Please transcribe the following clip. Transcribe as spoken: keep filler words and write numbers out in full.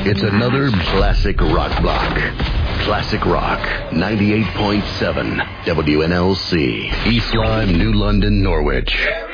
It's another classic rock block. Classic Rock, ninety-eight point seven W N L C, East Lyme, New London, Norwich.